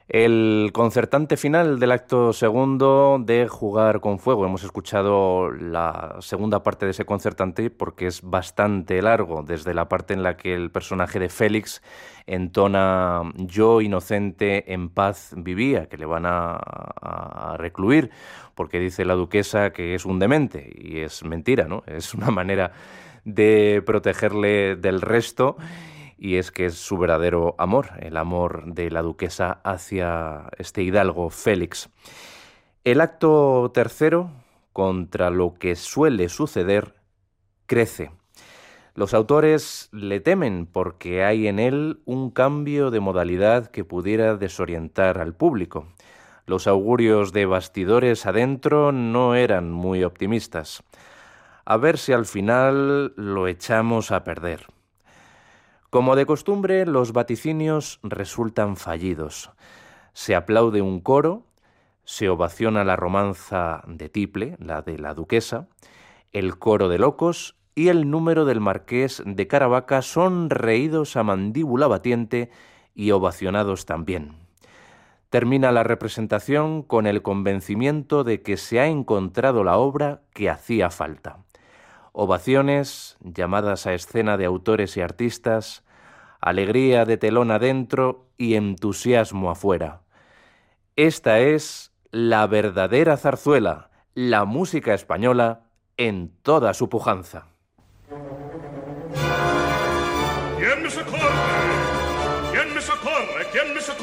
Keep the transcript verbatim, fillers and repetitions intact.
El concertante final del acto segundo de Jugar con Fuego. Hemos escuchado la segunda parte de ese concertante porque es bastante largo, desde la parte en la que el personaje de Félix entona "Yo inocente en paz vivía", que le van a, a recluir porque dice la duquesa que es un demente, y es mentira, ¿no? Es una manera de protegerle del resto. Y es que es su verdadero amor, el amor de la duquesa hacia este hidalgo Félix. El acto tercero, contra lo que suele suceder, crece. Los autores le temen porque hay en él un cambio de modalidad que pudiera desorientar al público. Los augurios de bastidores adentro no eran muy optimistas. A ver si al final lo echamos a perder. Como de costumbre, los vaticinios resultan fallidos. Se aplaude un coro, se ovaciona la romanza de tiple, la de la duquesa, el coro de locos y el número del marqués de Caravaca son reídos a mandíbula batiente y ovacionados también. Termina la representación con el convencimiento de que se ha encontrado la obra que hacía falta. Ovaciones, llamadas a escena de autores y artistas, alegría de telón adentro y entusiasmo afuera. Esta es la verdadera zarzuela, la música española en toda su pujanza. ¿Quién me socorre? ¿Quién me socorre? ¿Quién me socorre?